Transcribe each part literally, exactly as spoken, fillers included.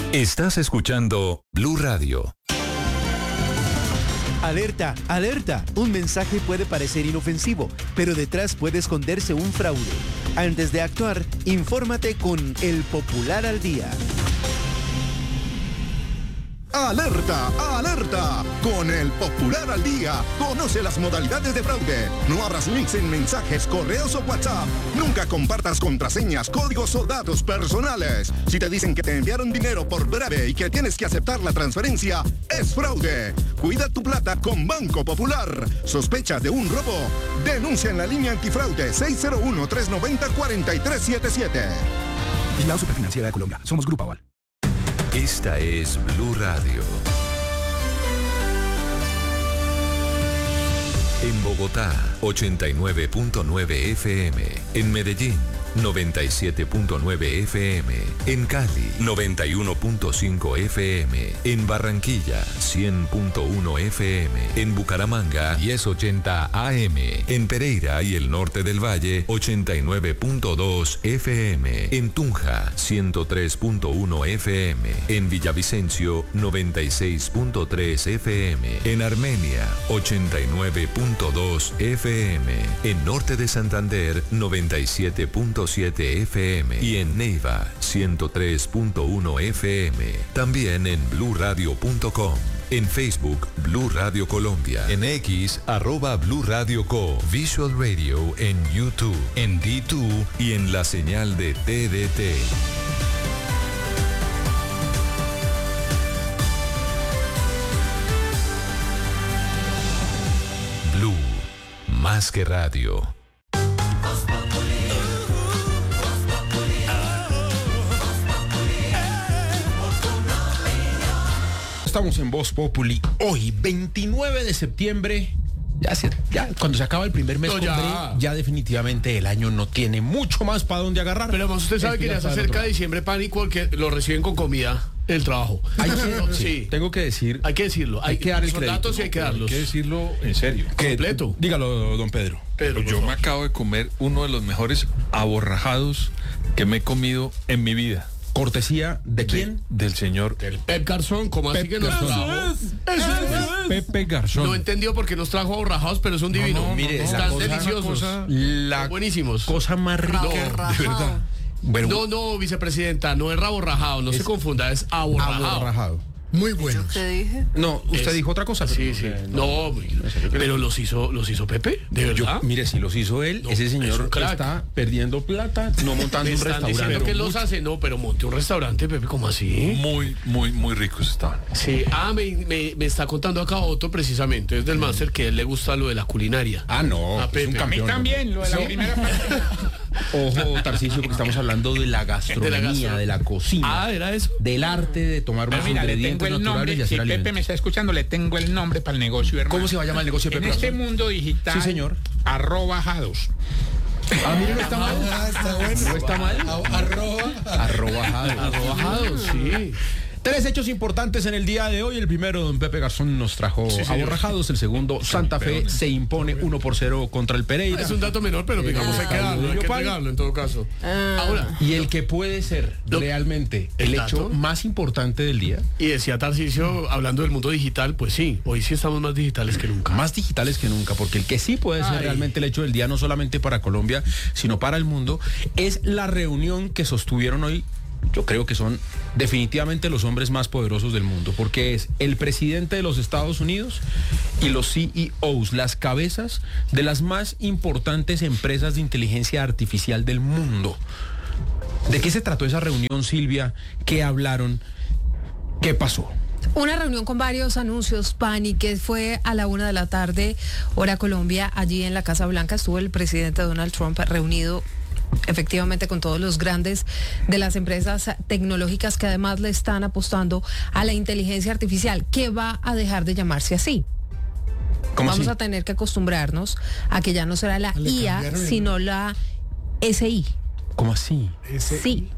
Estás escuchando Blue Radio. Alerta, alerta. Un mensaje puede parecer inofensivo, pero detrás puede esconderse un fraude. Antes de actuar, infórmate con El Popular al Día. ¡Alerta! ¡Alerta! Con El Popular al Día, conoce las modalidades de fraude. No abras links en mensajes, correos o WhatsApp. Nunca compartas contraseñas, códigos o datos personales. Si te dicen que te enviaron dinero por breve y que tienes que aceptar la transferencia, es fraude. Cuida tu plata con Banco Popular. ¿Sospechas de un robo? Denuncia en la línea antifraude seis cero uno, tres nueve cero, cuatro tres siete siete. Vigilado Superfinanciera de Colombia. Somos Grupo Aval. Esta es Blue Radio. En Bogotá, ochenta y nueve punto nueve F M. En Medellín, noventa y siete punto nueve F M. En Cali, noventa y uno punto cinco F M. En Barranquilla, cien punto uno F M. En Bucaramanga, diez ochenta A M. En Pereira y el norte del Valle, ochenta y nueve punto dos F M. En Tunja, ciento tres punto uno F M. En Villavicencio, noventa y seis punto tres F M. En Armenia, ochenta y nueve punto dos F M. En norte de Santander, noventa y siete punto siete F M. Y en Neiva, ciento tres punto uno F M. También en blue radio punto com. En Facebook, Blue Radio Colombia. En X, arroba Blue Radio Co. Visual Radio en YouTube, en D dos y en la señal de T D T. Blue, más que radio. Estamos en Voz Populi hoy, veintinueve de septiembre. Ya, se, ya cuando se acaba el primer mes, no, ya. Hombre, ya definitivamente el año no tiene mucho más para dónde agarrar. Pero además usted sabe que ya se acerca de diciembre, pánico, que lo reciben con comida el trabajo. Hay que, no, sí, sí. Tengo que decir. Hay que decirlo. Hay, hay que dar el Son crédito, datos y hay que darlos. Hay que decirlo en serio. Completo. Dígalo, don Pedro. Pedro Yo me acabo de comer uno de los mejores aborrajados que me he comido en mi vida. ¿Cortesía de quién? De, del señor Del Pep Garzón, ¿cómo Pep así que nos Garzón. trajo? Eso es. Pepe Garzón. No entendió por qué nos trajo aborrajados, pero son divinos. No, no, mire, están la cosa, deliciosos. Cosa, la son buenísimos. Cosa más rica, de verdad. Bueno, no, no, vicepresidenta, no es raborrajado, no se confunda, es aborrajado. Aborrajado. Muy buenos. ¿Qué dije? No, usted Es, dijo otra cosa. Sí, sí. No, no, pero los hizo, los hizo Pepe, de verdad. Yo, mire, si los hizo él, No, ese es un señor crack. está perdiendo plata, no montando Me un están restaurante. diciendo que los hace, no, pero monte un restaurante, Pepe, ¿cómo así? muy, muy, muy ricos estaban. Sí, ah, me, me, me está contando acá Otto precisamente, es del máster que a él le gusta lo de la culinaria. Ah, no, A es Pepe. un campeón. A mí también, lo de la Sí. primera parte. Ojo, Tarcisio, porque estamos hablando de la gastronomía, De la gastro- de la cocina, Ah, ¿era eso? del arte de tomar Pero unos mira, le tengo ingredientes el naturales nombre, y si hacer Pepe alimentos. me está escuchando, le tengo el nombre para el negocio, hermano. ¿Cómo se va a llamar el negocio de En Pepe este Garzón? mundo digital, Sí, señor. arroba jados. Ah, mire, no está mal. No está mal. Arroba. Arrobajados. Arrobajados, sí. Tres hechos importantes en el día de hoy. El primero, don Pepe Garzón nos trajo Sí, señor. aborrajados. El segundo, Santa Fe se impone uno por cero contra el Pereira. Es un dato menor, pero digamos hay que darlo, hay que entregarlo en todo caso. Ahora, Y el que puede ser Lo- realmente el, ¿El hecho dato? más importante del día, y decía Tarcisio, hablando del mundo digital, pues sí, hoy sí estamos más digitales que nunca. más digitales que nunca, porque el que sí puede ser Ay. realmente el hecho del día, no solamente para Colombia, sino para el mundo, es la reunión que sostuvieron hoy. Yo creo que son definitivamente los hombres más poderosos del mundo, porque es el presidente de los Estados Unidos y los C E Os, las cabezas de las más importantes empresas de inteligencia artificial del mundo. ¿De qué se trató esa reunión, Silvia? ¿Qué hablaron? ¿Qué pasó? Una reunión con varios anuncios, Pani, que fue a la una de la tarde, hora Colombia, allí en la Casa Blanca. Estuvo el presidente Donald Trump reunido efectivamente con todos los grandes de las empresas tecnológicas que además le están apostando a la inteligencia artificial, que va a dejar de llamarse así. ¿Cómo Vamos así? a tener que acostumbrarnos a que ya no será la Le I A, cambiaron el sino la S I. ¿Cómo así? Ese- Sí.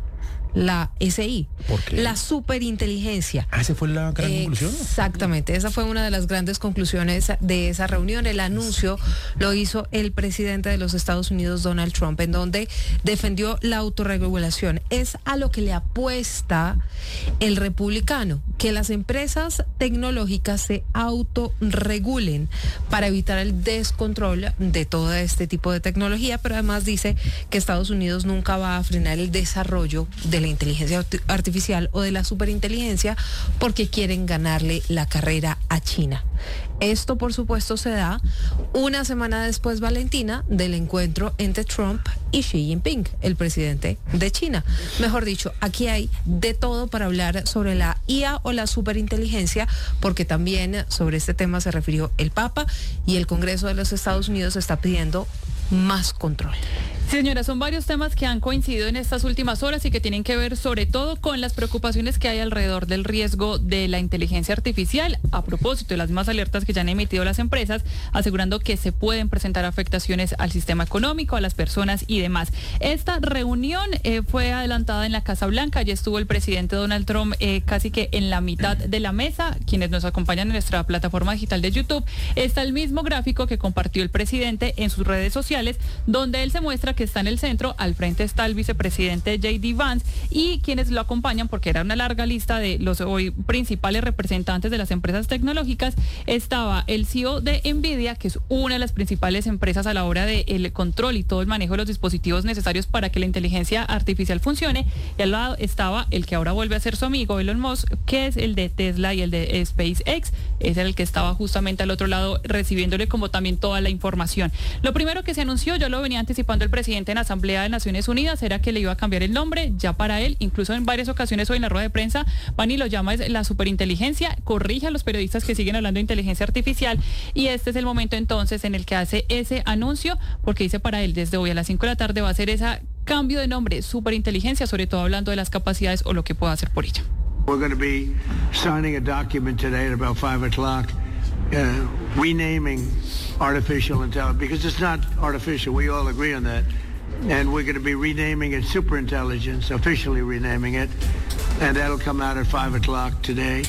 la S I. ¿Por qué? La superinteligencia. Ah, ¿esa fue la gran conclusión? Exactamente, esa fue una de las grandes conclusiones de esa reunión. El anuncio lo hizo el presidente de los Estados Unidos, Donald Trump, en donde defendió la autorregulación. Es a lo que le apuesta el republicano, que las empresas tecnológicas se autorregulen para evitar el descontrol de todo este tipo de tecnología, pero además dice que Estados Unidos nunca va a frenar el desarrollo de la inteligencia artificial o de la superinteligencia porque quieren ganarle la carrera a China. Esto, por supuesto, se da una semana después, Valentina, del encuentro entre Trump y Xi Jinping, el presidente de China. Mejor dicho, aquí hay de todo para hablar sobre la I A o la superinteligencia, porque también sobre este tema se refirió el Papa y el Congreso de los Estados Unidos está pidiendo más control. Señora, son varios temas que han coincidido en estas últimas horas y que tienen que ver sobre todo con las preocupaciones que hay alrededor del riesgo de la inteligencia artificial, a propósito de las mismas alertas que ya han emitido las empresas, asegurando que se pueden presentar afectaciones al sistema económico, a las personas y demás. Esta reunión eh, fue adelantada en la Casa Blanca. Allí estuvo el presidente Donald Trump eh, casi que en la mitad de la mesa. Quienes nos acompañan en nuestra plataforma digital de YouTube, está el mismo gráfico que compartió el presidente en sus redes sociales, donde él se muestra que está en el centro. Al frente está el vicepresidente J D Vance y quienes lo acompañan, porque era una larga lista de los hoy principales representantes de las empresas tecnológicas. Estaba el C E O de Nvidia, que es una de las principales empresas a la hora del control y todo el manejo de los dispositivos necesarios para que la inteligencia artificial funcione, y al lado estaba el que ahora vuelve a ser su amigo, Elon Musk, que es el de Tesla y el de SpaceX. Es el que estaba justamente al otro lado recibiéndole como también toda la información. Lo primero que se anunció, yo lo venía anticipando el presidente en la Asamblea de Naciones Unidas, era que le iba a cambiar el nombre ya para él. Incluso en varias ocasiones hoy en la rueda de prensa van y lo llama es la superinteligencia, corrige a los periodistas que siguen hablando de inteligencia artificial, y este es el momento entonces en el que hace ese anuncio, porque dice para él desde hoy a las cinco de la tarde va a hacer ese cambio de nombre, superinteligencia, sobre todo hablando de las capacidades o lo que pueda hacer por ella. We're going to be signing a document today at about five o'clock, uh, renaming artificial intelligence, because it's not artificial, we all agree on that. And we're going to be renaming it superintelligence, officially renaming it, and that'll come out at five o'clock today.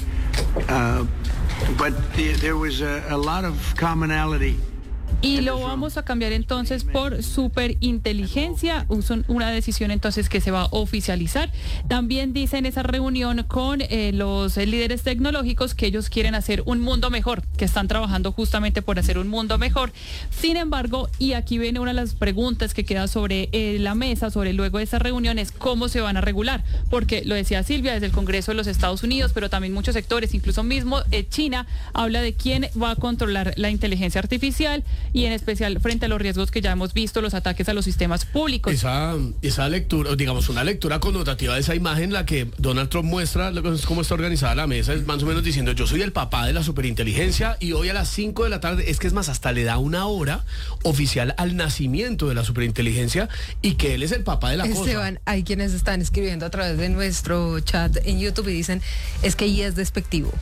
Uh, but the, there was a, a lot of commonality. Y lo vamos a cambiar entonces por superinteligencia, una decisión entonces que se va a oficializar. También dice en esa reunión con eh, los líderes tecnológicos que ellos quieren hacer un mundo mejor, que están trabajando justamente por hacer un mundo mejor. Sin embargo, y aquí viene una de las preguntas que queda sobre eh, la mesa, sobre luego de esa reunión, es cómo se van a regular, porque lo decía Silvia, desde el Congreso de los Estados Unidos, pero también muchos sectores, incluso mismo eh, China, habla de quién va a controlar la inteligencia artificial, y en especial frente a los riesgos que ya hemos visto, los ataques a los sistemas públicos. Esa, esa lectura, digamos, una lectura connotativa de esa imagen, la que Donald Trump muestra, cómo está organizada la mesa, es más o menos diciendo, yo soy el papá de la superinteligencia, y hoy a las cinco de la tarde, es que es más, hasta le da una hora oficial al nacimiento de la superinteligencia, y que él es el papá de la cosa. Esteban, hay quienes están escribiendo a través de nuestro chat en YouTube y dicen, es que y es despectivo.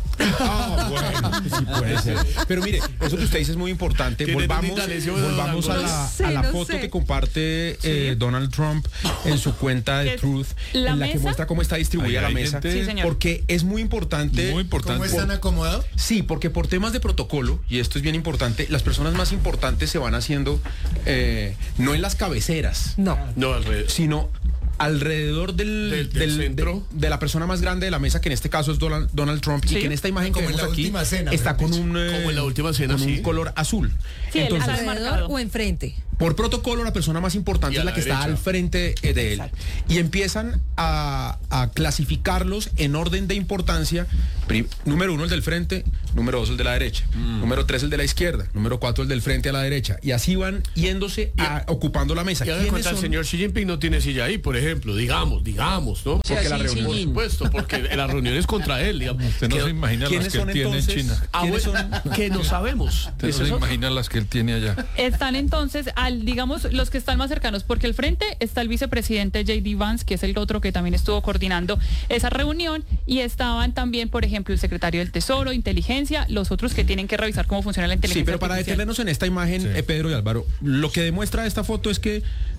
Ah, bueno, sí puede ser. Pero mire, eso que usted dice es muy importante. Volvamos, volvamos a la, a la no foto sé. que comparte eh, Donald Trump en su cuenta de Truth, ¿La en la que mesa? muestra cómo está distribuida Ahí la hay mesa. gente- Sí, señor. Porque es muy importante. Muy importante. ¿Cómo están acomodados? Sí, porque por temas de protocolo, y esto es bien importante, las personas más importantes se van haciendo eh, no en las cabeceras, No. No, alrededor. sino alrededor del, Del- del centro. de, de la persona más grande de la mesa, que en este caso es Donald, Donald Trump, Sí. y que en esta imagen Como que en vemos la aquí última cena, está mejor con dicho. un, eh, Como en la última cena, con un sí. color azul. Sí, él Entonces, está ¿Alrededor marcado. o enfrente? por protocolo, la persona más importante Y a es la la que está derecha. al frente eh, de él. Y empiezan a, a clasificarlos en orden de importancia. Pri- número uno, el del frente. Número dos, el de la derecha. Número tres, el de la izquierda. Número cuatro, el del frente a la derecha. Y así van yéndose a, ocupando la mesa. Y haga ¿Quiénes cuenta, el son? señor Xi Jinping no tiene silla ahí, por ejemplo, digamos, digamos, ¿no? Porque la reunión- Por supuesto, porque la reunión es contra él, digamos. Usted no Que- se imagina las ¿Quiénes que él son tiene en entonces? China. Ah, ¿Quiénes bueno, son? que no sabemos. Usted no Eso se es otro. imagina las que él tiene allá. Están entonces, al digamos, los que están más cercanos, porque al frente está el vicepresidente J D Vance, que es el otro que también estuvo coordinando esa reunión, y estaban también, por ejemplo, el secretario del Tesoro, Inteligencia, los otros que tienen que revisar cómo funciona la inteligencia Sí, pero para artificial. detenernos en esta imagen, Sí. eh, Pedro y Álvaro, lo que demuestra esta foto es que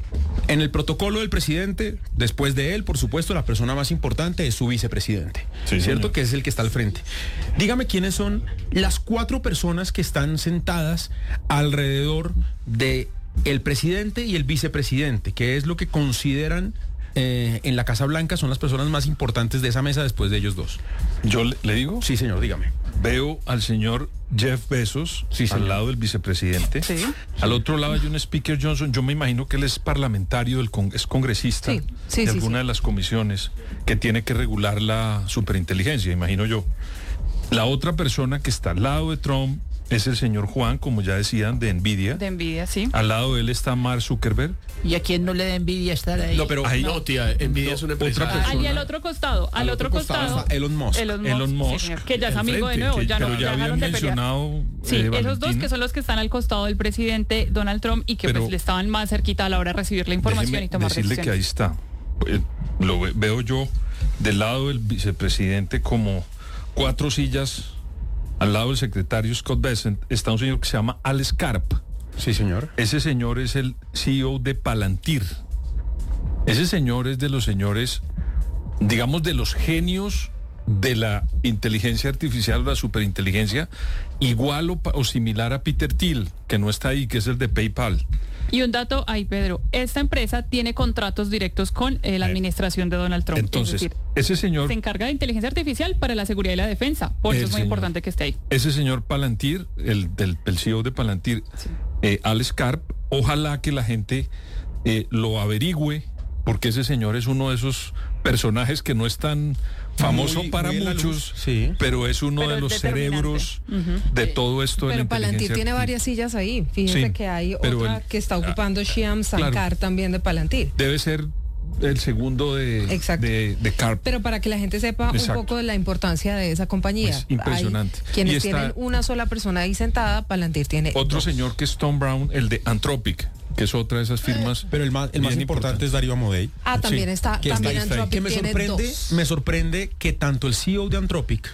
En el protocolo del presidente, después de él, por supuesto, la persona más importante es su vicepresidente, Sí, ¿cierto? señor. Que es el que está al frente. Dígame quiénes son las cuatro personas que están sentadas alrededor de el presidente y el vicepresidente, que es lo que consideran eh, en la Casa Blanca son las personas más importantes de esa mesa después de ellos dos. ¿Yo le, le digo? Sí, señor, dígame. Veo al señor Jeff Bezos Sí, señor. al lado del vicepresidente. Sí. Al otro lado hay un Speaker Johnson. Yo me imagino que él es parlamentario, del con- es congresista Sí, sí, de sí, alguna sí. de las comisiones que tiene que regular la superinteligencia, imagino yo. La otra persona que está al lado de Trump es el señor Juan, como ya decían, de Nvidia. De envidia, sí. Al lado de él está Mark Zuckerberg. ¿Y a quién no le da envidia estar ahí? No, pero Ahí- No, tía, Nvidia es una empresa. Otra persona. Al, y al otro costado, al, otro costado, está Elon Musk. Elon Elon Musk, sí, señor, que ya es al amigo de frente, nuevo, que- ya no Pero ya dejaron habían de pelear. mencionado. Sí, eh, esos dos Valentina. que son los que están al costado del presidente Donald Trump y que Pero pues le estaban más cerquita a la hora de recibir la información Déjeme y tomar decirle que ahí decisiones. está. Eh, Lo ve- veo yo del lado del vicepresidente como cuatro sillas. Al lado del secretario Scott Bessent está un señor que se llama Alex Karp. Sí, señor. Ese señor es el C E O de Palantir. Ese señor es de los señores, digamos, de los genios de la inteligencia artificial, la superinteligencia, igual o, pa- o similar a Peter Thiel, que no está ahí, que es el de PayPal. Y un dato ahí, Pedro, esta empresa tiene contratos directos con eh, la administración de Donald Trump. Entonces, es decir, ese señor, se encarga de inteligencia artificial para la seguridad y la defensa. Por eso El es muy señor. importante que esté ahí. ese señor Palantir, el, del, el C E O de Palantir, eh, Alex Karp, ojalá que la gente eh, lo averigüe, porque ese señor es uno de esos personajes que no es tan famoso Muy- para muy en la muchos, luz, sí. pero es uno Pero de es los determinante. cerebros de todo esto de la Pero Palantir inteligencia tiene arti- varias sillas ahí. Fíjense Sí, que hay pero otra el- que está ocupando Shyam claro. Sankar también de Palantir. Debe ser el segundo de, Exacto. de, de Karp. Pero para que la gente sepa Exacto. un poco de la importancia de esa compañía. Es impresionante. Hay quienes Y está- tienen una sola persona ahí sentada, Palantir tiene Otro dos. señor que es Tom Brown, el de Anthropic, que es otra de esas firmas. Pero el más, el más bien importante es Darío Amodei. Ah, también Sí, está, que también está ahí. Anthropic Que me tiene sorprende, dos. me sorprende que tanto el C E O de Anthropic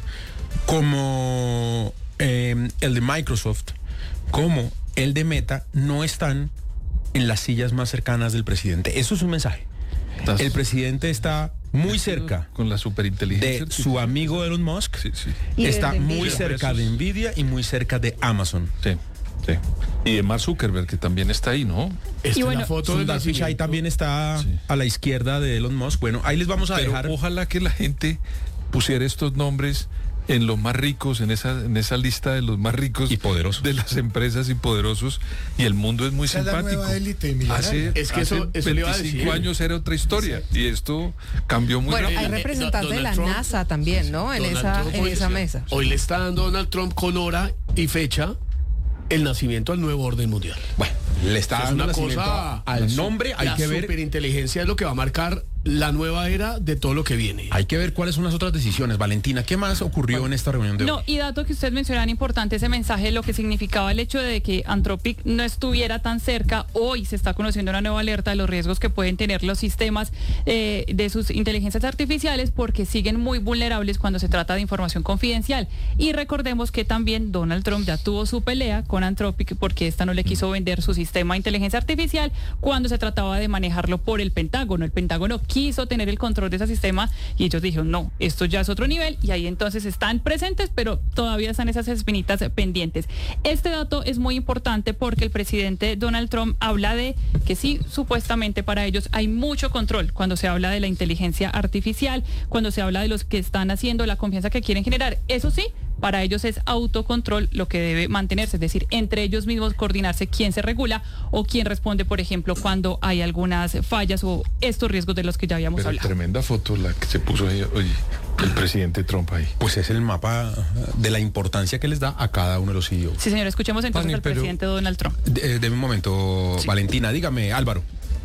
como eh, el de Microsoft, como el de Meta, no están en las sillas más cercanas del presidente. Eso es un mensaje. Estás- El presidente está muy cerca con la superinteligencia. de su amigo Elon Musk, Sí, sí. Y está de muy Nvidia. cerca de Nvidia y muy cerca de Amazon. Sí, sí. Y de Mark Zuckerberg, que también está ahí, ¿no? Esta Y es bueno, la foto del Sundar Pichai nacimiento. también está Sí. a la izquierda de Elon Musk. Bueno, ahí les vamos a Pero dejar. ojalá que la gente pusiera estos nombres en los más ricos, en esa, en esa lista de los más ricos Y poderosos. de las empresas y poderosos, y el mundo es muy Esa es la simpático. nueva élite millonaria. Hace, Es que eso- hace eso le iba a veinticinco decir. años era otra historia, y esto cambió muy Bueno, rápido. hay Eh, representantes de Donald la Trump- NASA también, ¿no? En Donald esa, Trump en hoy- esa mesa. Hoy le está dando Donald Trump con hora y fecha el nacimiento al nuevo orden mundial. Bueno, le está Es dando una nacimiento cosa al la su- nombre. Hay la que ver. superinteligencia es lo que va a marcar la nueva era de todo lo que viene. Hay que ver cuáles son las otras decisiones. Valentina, ¿qué más ocurrió en esta reunión de No, hoy? y dato que ustedes mencionaban importante, ese mensaje, lo que significaba el hecho de que Anthropic no estuviera tan cerca. Hoy se está conociendo una nueva alerta de los riesgos que pueden tener los sistemas eh, de sus inteligencias artificiales porque siguen muy vulnerables cuando se trata de información confidencial. Y recordemos que también Donald Trump ya tuvo su pelea con Anthropic porque esta no le quiso vender su sistema de inteligencia artificial cuando se trataba de manejarlo por el Pentágono. El Pentágono quiso tener el control de ese sistema y ellos dijeron, no, esto ya es otro nivel, y ahí entonces están presentes, pero todavía están esas espinitas pendientes. Este dato es muy importante porque el presidente Donald Trump habla de que sí, supuestamente para ellos hay mucho control cuando se habla de la inteligencia artificial, cuando se habla de los que están haciendo la confianza que quieren generar. Eso sí, para ellos es autocontrol lo que debe mantenerse, es decir, entre ellos mismos coordinarse quién se regula o quién responde, por ejemplo, cuando hay algunas fallas o estos riesgos de los que ya habíamos Pero hablado. tremenda foto la que se puso ahí, oye, el presidente Trump ahí. Pues es el mapa de la importancia que les da a cada uno de los C E Os. Sí, señor, escuchemos entonces Pani, al pero- presidente Donald Trump. De, de un momento, Valentina, dígame, Álvaro.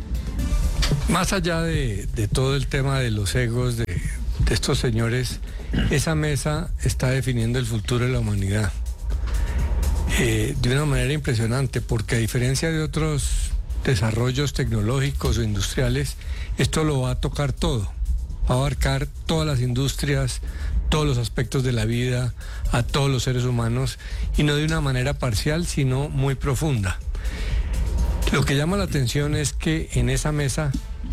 Más allá de, de todo el tema de los egos de, de estos señores, esa mesa está definiendo el futuro de la humanidad eh, de una manera impresionante, porque a diferencia de otros desarrollos tecnológicos o industriales, esto lo va a tocar todo, va a abarcar todas las industrias, todos los aspectos de la vida, a todos los seres humanos, y no de una manera parcial, sino muy profunda. Lo que llama la atención es que en esa mesa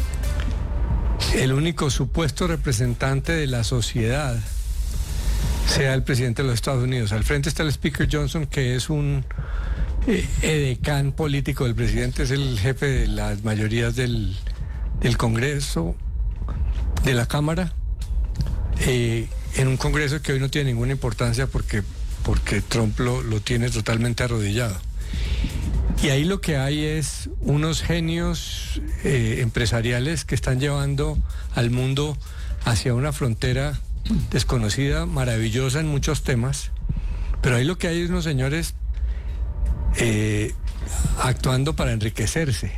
el único supuesto representante de la sociedad sea el presidente de los Estados Unidos. Al frente está el Speaker Johnson, que es un eh, edecán político del presidente, es el jefe de las mayorías del, del Congreso, de la Cámara, eh, en un Congreso que hoy no tiene ninguna importancia porque, porque Trump lo, lo tiene totalmente arrodillado. Y ahí lo que hay es unos genios eh, empresariales que están llevando al mundo hacia una frontera desconocida, maravillosa en muchos temas, pero ahí lo que hay es unos señores eh, actuando para enriquecerse.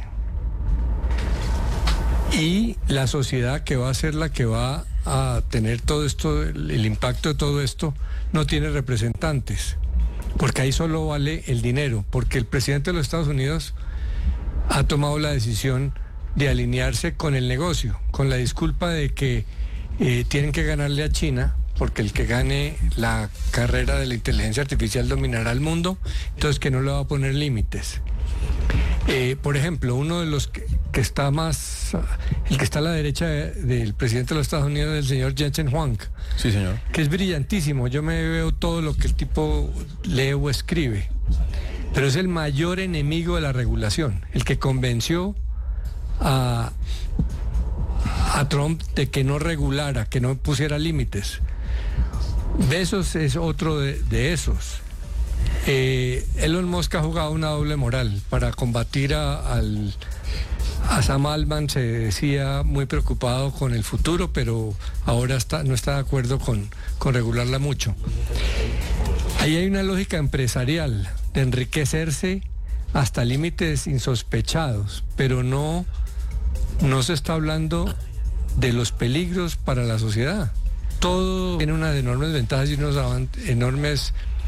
Y la sociedad que va a ser la que va a tener todo esto, el, el impacto de todo esto, no tiene representantes. Porque ahí solo vale el dinero, porque el presidente de los Estados Unidos ha tomado la decisión de alinearse con el negocio, con la disculpa de que eh, tienen que ganarle a China, porque el que gane la carrera de la inteligencia artificial dominará el mundo, entonces que no le va a poner límites. Eh, por ejemplo, uno de los que, que está más, el que está a la derecha de, del presidente de los Estados Unidos es el señor Jensen Huang. Sí, señor. Que es brillantísimo. Yo me veo todo lo que el tipo lee o escribe. Pero es el mayor enemigo de la regulación, el que convenció a, a Trump de que no regulara, que no pusiera límites. Bezos es otro de, de esos. Eh, Elon Musk ha jugado una doble moral para combatir a, al, a Sam Altman. Se decía muy preocupado con el futuro, pero ahora está, no está de acuerdo con, con regularla mucho. Ahí hay una lógica empresarial de enriquecerse hasta límites insospechados, pero no, no se está hablando de los peligros para la sociedad. Todo tiene unas enormes ventajas y unos enormes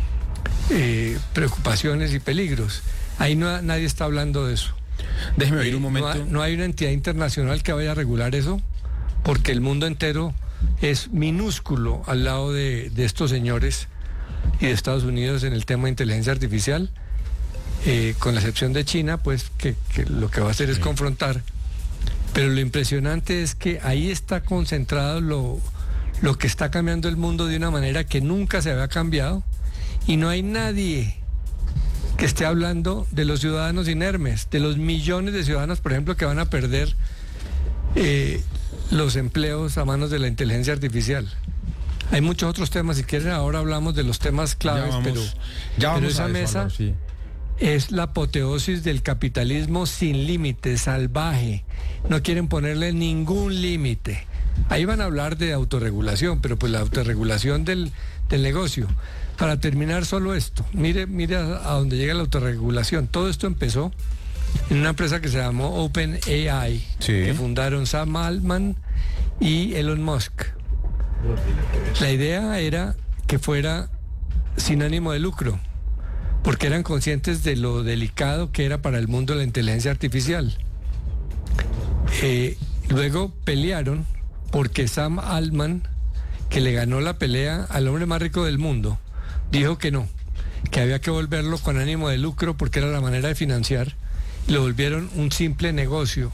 Eh, preocupaciones y peligros. Ahí no, nadie está hablando de eso. Déjeme oír un momento. No hay, no hay una entidad internacional que vaya a regular eso, porque el mundo entero es minúsculo al lado de, de estos señores y de Estados Unidos en el tema de inteligencia artificial, eh, con la excepción de China, pues que, que lo que va a hacer es confrontar. Pero lo impresionante es que ahí está concentrado lo, lo que está cambiando el mundo de una manera que nunca se había cambiado. Y no hay nadie que esté hablando de los ciudadanos inermes, de los millones de ciudadanos, por ejemplo, que van a perder eh, los empleos a manos de la inteligencia artificial. Hay muchos otros temas, si quieren ahora hablamos de los temas claves, ya vamos, pero, ya vamos pero esa a eso, mesa Álvaro, sí. Es la apoteosis del capitalismo sin límites, salvaje. No quieren ponerle ningún límite. Ahí van a hablar de autorregulación, pero pues la autorregulación del, del negocio. Para terminar solo esto, mire, mire a, a dónde llega la autorregulación. Todo esto empezó en una empresa que se llamó OpenAI, sí, que fundaron Sam Altman y Elon Musk. La idea era que fuera sin ánimo de lucro, porque eran conscientes de lo delicado que era para el mundo la inteligencia artificial. Eh, luego pelearon porque Sam Altman, que le ganó la pelea al hombre más rico del mundo, dijo que no, que había que volverlo con ánimo de lucro porque era la manera de financiar, y lo volvieron un simple negocio.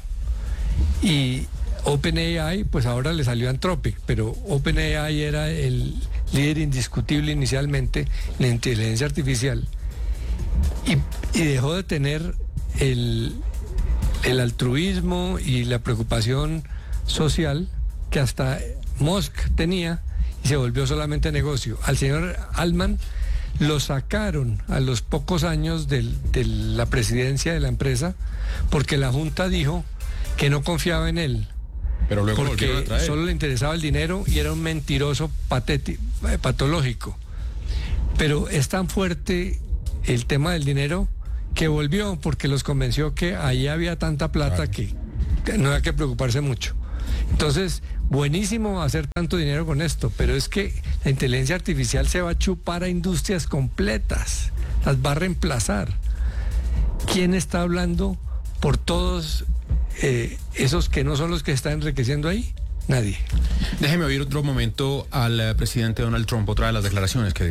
Y OpenAI, pues ahora le salió Anthropic, pero OpenAI era el líder indiscutible inicialmente en la inteligencia artificial y, y dejó de tener el, el altruismo y la preocupación social que hasta Musk tenía, y se volvió solamente negocio. Al señor Altman lo sacaron a los pocos años del, de la presidencia de la empresa porque la Junta dijo que no confiaba en él. Pero luego porque solo le interesaba el dinero y era un mentiroso patético, eh, patológico. Pero es tan fuerte el tema del dinero que volvió porque los convenció que ahí había tanta plata, claro, que, que no había que preocuparse mucho. Entonces, buenísimo hacer tanto dinero con esto, pero es que la inteligencia artificial se va a chupar a industrias completas, las va a reemplazar. ¿Quién está hablando por todos eh, esos que no son los que están enriqueciendo ahí? Nadie. Déjeme oír otro momento al uh, presidente Donald Trump, otra de las declaraciones que dio.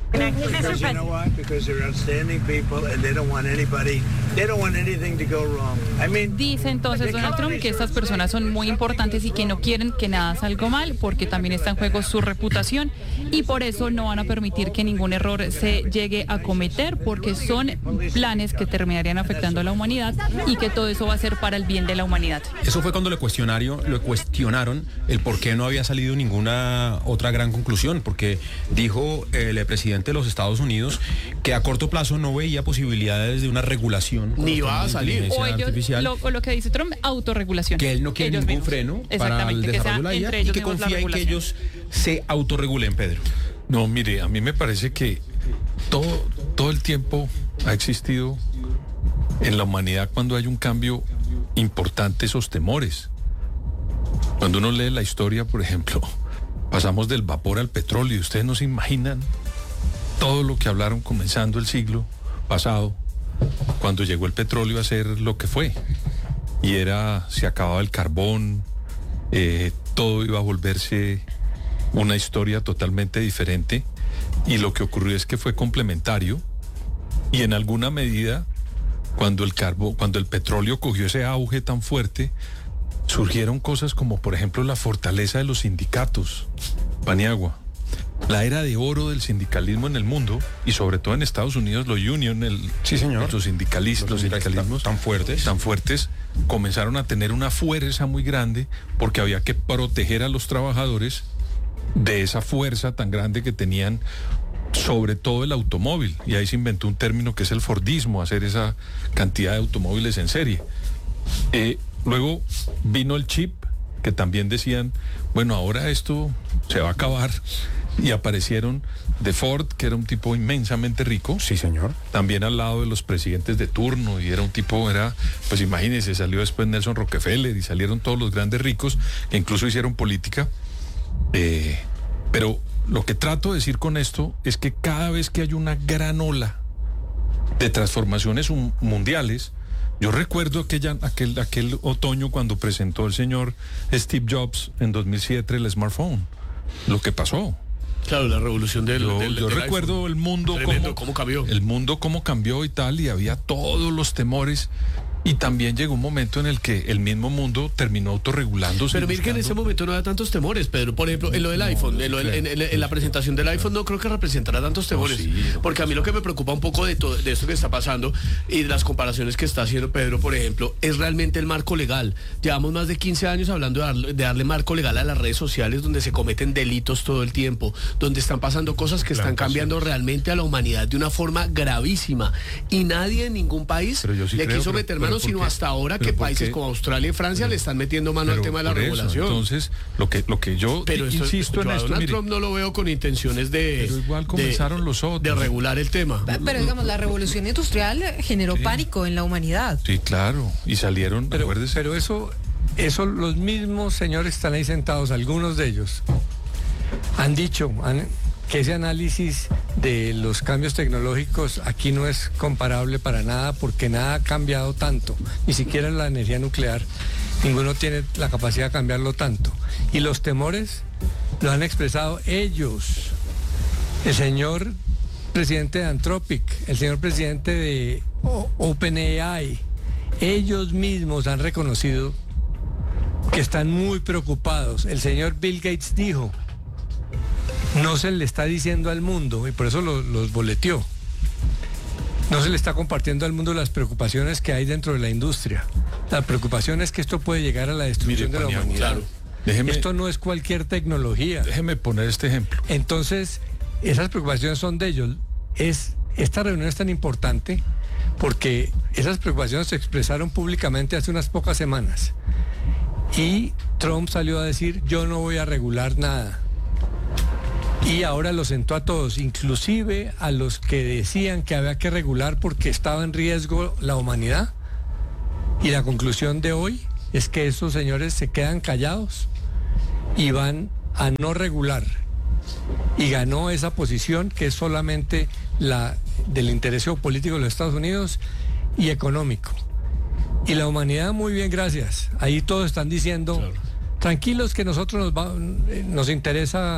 Because you know why? Because they're outstanding people and they don't want anybody, they don't want anything to go wrong. I mean, Dice entonces Donald Trump que estas personas son muy importantes y que no quieren que nada salga mal porque también está en juego su reputación y por eso no van a permitir que ningún error se llegue a cometer porque son planes que terminarían afectando a la humanidad y que todo eso va a ser para el bien de la humanidad. Eso fue cuando le cuestionaron, le cuestionaron el por qué no había salido ninguna otra gran conclusión, porque dijo el presidente de los Estados Unidos que a corto plazo no veía posibilidades de una regulación. Ni va a salir. O ellos, lo, o lo que dice Trump, autorregulación. Que él no quiere ellos ningún mismos. freno para el desarrollo de la I A y que confía en que ellos se autorregulen, Pedro. No, mire, a mí me parece que todo, todo el tiempo ha existido en la humanidad cuando hay un cambio importante esos temores. Cuando uno lee la historia, por ejemplo, pasamos del vapor al petróleo y ustedes no se imaginan todo lo que hablaron comenzando el siglo pasado, cuando llegó el petróleo a ser lo que fue. Y era, se acababa el carbón, eh, todo iba a volverse una historia totalmente diferente. Y lo que ocurrió es que fue complementario. Y en alguna medida, cuando el carbón, cuando el petróleo cogió ese auge tan fuerte, surgieron cosas como, por ejemplo, la fortaleza de los sindicatos, Paniagua. La era de oro del sindicalismo en el mundo y sobre todo en Estados Unidos, los union, el, sí, señor. los sindicalistas, los sindicalismos tan fuertes, tan fuertes, comenzaron a tener una fuerza muy grande porque había que proteger a los trabajadores de esa fuerza tan grande que tenían, sobre todo el automóvil. Y ahí se inventó un término que es el Fordismo, hacer esa cantidad de automóviles en serie. Eh, luego vino el chip, que también decían, bueno, ahora esto se va a acabar. Y aparecieron de Ford, que era un tipo inmensamente rico. Sí, señor. También al lado de los presidentes de turno, y era un tipo, era, pues imagínense, salió después Nelson Rockefeller y salieron todos los grandes ricos que incluso hicieron política. Eh, pero lo que trato de decir con esto es que cada vez que hay una gran ola de transformaciones mundiales, yo recuerdo aquella, aquel, aquel otoño cuando presentó el señor Steve Jobs en dos mil siete el smartphone, lo que pasó. Claro, la revolución del Yo, del, yo del recuerdo iPhone. el mundo Tremendo, cómo, cómo cambió. El mundo cómo cambió y tal, y había todos los temores. Y también llegó un momento en el que el mismo mundo terminó autorregulándose. Pero mire que en ese momento no había tantos temores, Pedro. Por ejemplo, en lo del no, iPhone, en, lo, en, en, en la presentación del iPhone no creo que representará tantos temores. No, sí, no, porque a mí lo que me preocupa un poco de, todo, de esto que está pasando y de las comparaciones que está haciendo Pedro, por ejemplo, es realmente el marco legal. Llevamos más de quince años hablando de darle, de darle marco legal a las redes sociales donde se cometen delitos todo el tiempo, donde están pasando cosas que están cambiando realmente a la humanidad de una forma gravísima. Y nadie en ningún país sí le creo, quiso pero, meter mano, sino hasta ahora que países como Australia y Francia pero, le están metiendo mano al tema de la regulación. Eso, entonces, lo que, lo que yo pero esto, insisto yo en a esto, Donald mire, Trump no lo veo con intenciones de... Pero igual comenzaron de, los otros. De regular el tema. Pero digamos, la revolución industrial generó sí. pánico en la humanidad. Sí, claro. Y salieron, pero, pero eso, eso los mismos señores están ahí sentados, algunos de ellos, han dicho... Han, que ese análisis de los cambios tecnológicos aquí no es comparable para nada porque nada ha cambiado tanto, ni siquiera la energía nuclear, ninguno tiene la capacidad de cambiarlo tanto. Y los temores lo han expresado ellos, el señor presidente de Anthropic, el señor presidente de OpenAI, ellos mismos han reconocido que están muy preocupados. El señor Bill Gates dijo, no se le está diciendo al mundo, y por eso lo, los boleteó, no se le está compartiendo al mundo las preocupaciones que hay dentro de la industria. La preocupación es que esto puede llegar a la destrucción Mire, de la humanidad. Claro. Déjeme, esto no es cualquier tecnología. Déjeme poner este ejemplo. Entonces, esas preocupaciones son de ellos. Es, esta reunión es tan importante porque esas preocupaciones se expresaron públicamente hace unas pocas semanas. Y Trump salió a decir, yo no voy a regular nada. Y ahora lo sentó a todos, inclusive a los que decían que había que regular porque estaba en riesgo la humanidad. Y la conclusión de hoy es que esos señores se quedan callados y van a no regular. Y ganó esa posición que es solamente la del interés geopolítico de los Estados Unidos y económico. Y la humanidad, muy bien, gracias. Ahí todos están diciendo, claro, tranquilos que nosotros nos, va, nos interesa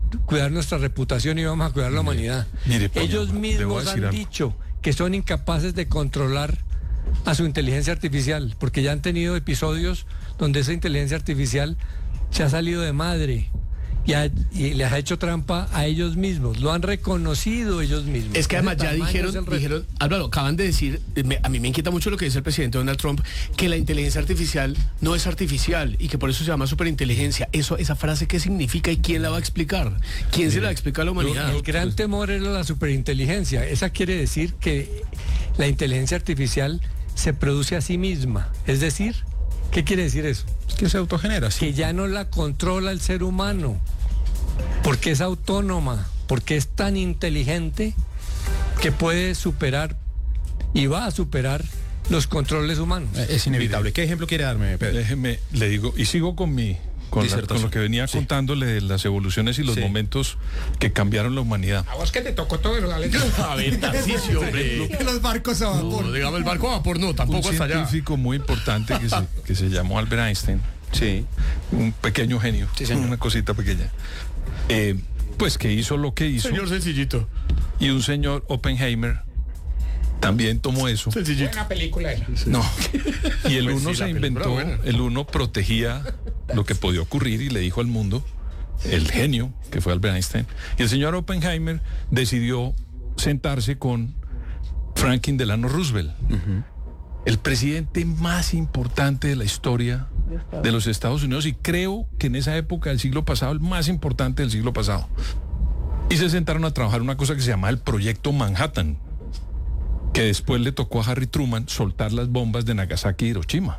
cuidar nuestra reputación y vamos a cuidar la humanidad. Mire, Peña, ellos le voy a mismos decir han algo. dicho que son incapaces de controlar a su inteligencia artificial, porque ya han tenido episodios donde esa inteligencia artificial se ha salido de madre y, ha- y les ha hecho trampa a ellos mismos, lo han reconocido ellos mismos. Es que además Ese ya tamaño es dijeron, el reto. dijeron, Álvaro, acaban de decir, eh, me- a mí me inquieta mucho lo que dice el presidente Donald Trump, que la inteligencia artificial no es artificial y que por eso se llama superinteligencia. Eso, esa frase, ¿qué significa y quién la va a explicar? ¿Quién se la va a explicar a la humanidad? El gran temor era la superinteligencia. Esa quiere decir que la inteligencia artificial se produce a sí misma. Es decir, ¿qué quiere decir eso? Es que se autogenera, sí. Que ya no la controla el ser humano, porque es autónoma, porque es tan inteligente que puede superar y va a superar los controles humanos. Es inevitable. ¿Qué ejemplo quiere darme, Pedro? Déjeme, le digo, y sigo con mi con, la- Disertación. con lo que venía Sí. contándole de las evoluciones y los Sí. momentos que cambiaron la humanidad. A vos que te tocó todo, dale. A ver, Tarcisio, hombre. Que los barcos a vapor. No, digamos el barco a vapor, no, Un tampoco hasta allá. científico muy importante que se, que se llamó Albert Einstein, Sí. un pequeño genio, Sí, señor. una cosita pequeña, eh, pues que hizo lo que hizo, Señor sencillito. y un señor Oppenheimer también tomó eso. Sencillito. Buena película esa. No. Y el Pues uno sí, se la película inventó, buena. el uno protegía lo que podía ocurrir y le dijo al mundo, el genio, que fue Albert Einstein, y el señor Oppenheimer decidió sentarse con Franklin Delano Roosevelt, el presidente más importante de la historia de los Estados Unidos, y creo que en esa época del siglo pasado, el más importante del siglo pasado. Y se sentaron a trabajar una cosa que se llamaba el Proyecto Manhattan, que después le tocó a Harry Truman soltar las bombas de Nagasaki y Hiroshima.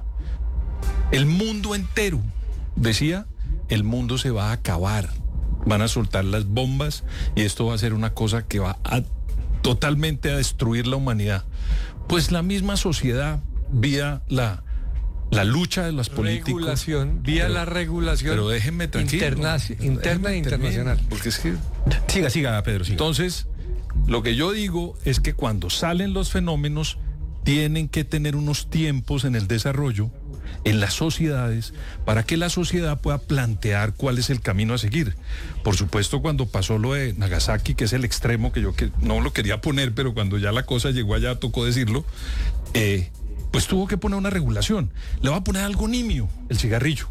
El mundo entero decía, el mundo se va a acabar, van a soltar las bombas y esto va a ser una cosa que va a totalmente a destruir la humanidad. Pues la misma sociedad, vía la, la lucha de los políticos, Regulación, vía Pero- la regulación pero déjenme tranquilo, interna- déjenme interna e terminar, internacional. porque es que Siga, siga, Pedro, siga. entonces, lo que yo digo es que cuando salen los fenómenos, tienen que tener unos tiempos en el desarrollo, en las sociedades, para que la sociedad pueda plantear cuál es el camino a seguir. Por supuesto, cuando pasó lo de Nagasaki, que es el extremo que yo que no lo quería poner, pero cuando ya la cosa llegó allá, tocó decirlo, eh, pues tuvo que poner una regulación. Le va a poner algo nimio, el cigarrillo.